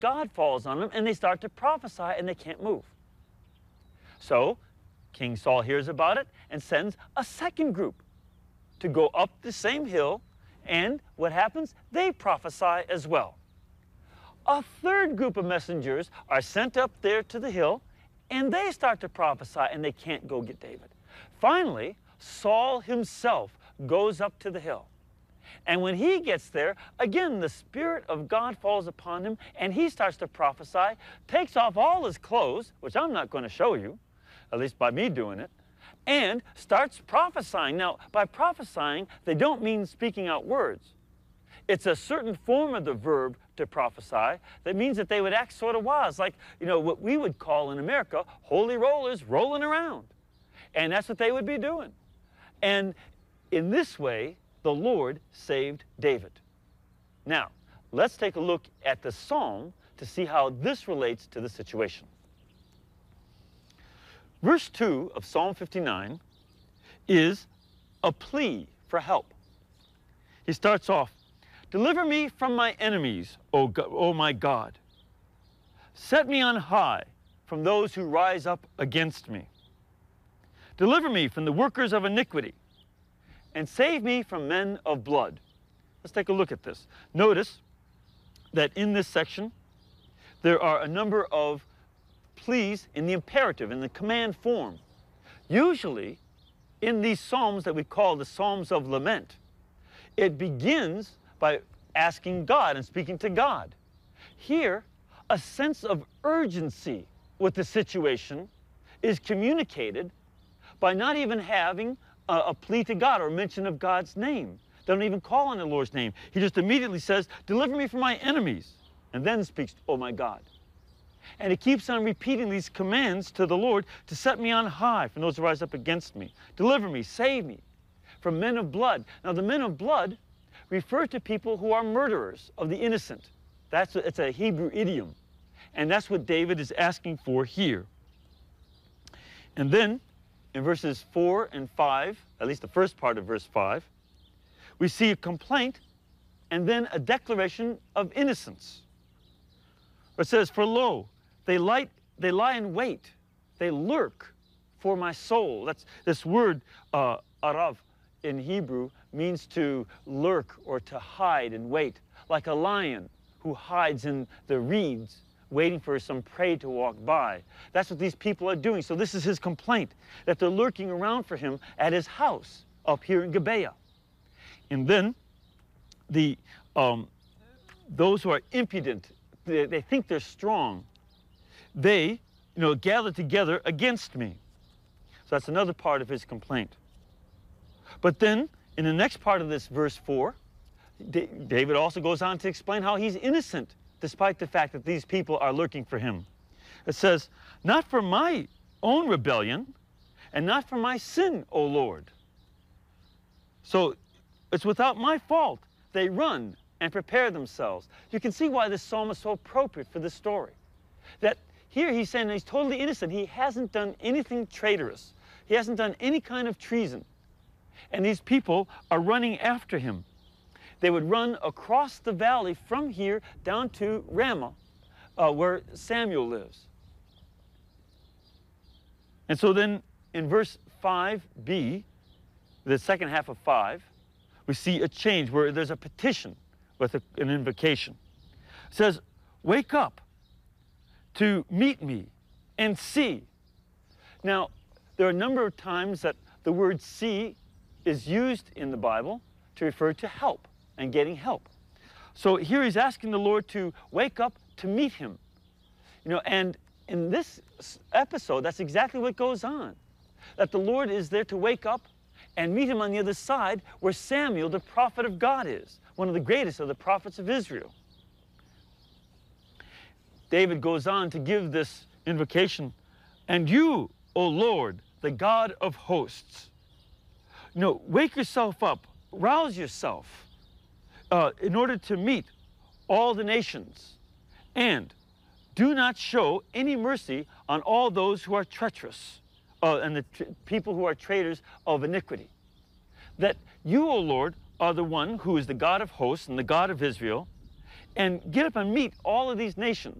God falls on them, and they start to prophesy, and they can't move. So King Saul hears about it and sends a second group to go up the same hill, and what happens? They prophesy as well. A third group of messengers are sent up there to the hill, and they start to prophesy, and they can't go get David. Finally, Saul himself goes up to the hill. And when he gets there, again, the Spirit of God falls upon him, and he starts to prophesy, takes off all his clothes, which I'm not going to show you, at least by me doing it, and starts prophesying. Now, by prophesying, they don't mean speaking out words. It's a certain form of the verb to prophesy that means that they would act sort of wise, like, you know, what we would call in America, holy rollers rolling around. And that's what they would be doing. And in this way, the Lord saved David. Now, let's take a look at the psalm to see how this relates to the situation. Verse 2 of Psalm 59 is a plea for help. He starts off, "Deliver me from my enemies, O my God. Set me on high from those who rise up against me. Deliver me from the workers of iniquity, and save me from men of blood." Let's take a look at this. Notice that in this section, there are a number of pleas in the imperative, in the command form. Usually, in these psalms that we call the Psalms of Lament, it begins by asking God and speaking to God. Here, a sense of urgency with the situation is communicated by not even having a plea to God or a mention of God's name. They don't even call on the Lord's name. He just immediately says, "Deliver me from my enemies," and then speaks, "Oh my God." And he keeps on repeating these commands to the Lord to set me on high from those who rise up against me. Deliver me, save me from men of blood. Now, the men of blood refer to people who are murderers of the innocent. It's a Hebrew idiom. And that's what David is asking for here. And then, in verses 4 and 5, at least the first part of verse 5, we see a complaint and then a declaration of innocence. It says, "For lo, they lie in wait, they lurk for my soul." That's this word, arav, in Hebrew, means to lurk or to hide and wait, like a lion who hides in the reeds, waiting for some prey to walk by. That's what these people are doing. So this is his complaint, that they're lurking around for him at his house up here in Gibeah. And then those who are impudent, they think they're strong, they gather together against me. So that's another part of his complaint. But then in the next part of this verse 4, David also goes on to explain how he's innocent despite the fact that these people are lurking for him. It says, "Not for my own rebellion and not for my sin, O Lord." So it's without my fault they run and prepare themselves. You can see why this psalm is so appropriate for this story. That here he's saying that he's totally innocent. He hasn't done anything traitorous. He hasn't done any kind of treason. And these people are running after him. They would run across the valley from here down to Ramah, where Samuel lives. And so then in verse 5b, the second half of 5, we see a change where there's a petition with an invocation. It says, "Wake up to meet me and see." Now, there are a number of times that the word "see" is used in the Bible to refer to help and getting help. So here he's asking the Lord to wake up to meet him. And in this episode, that's exactly what goes on. That the Lord is there to wake up and meet him on the other side where Samuel, the prophet of God, is, one of the greatest of the prophets of Israel. David goes on to give this invocation, "And you, O Lord, the God of hosts." Wake yourself up, rouse yourself in order to meet all the nations, and do not show any mercy on all those who are treacherous, and the people who are traitors of iniquity. That you, O Lord, are the one who is the God of hosts and the God of Israel, and get up and meet all of these nations.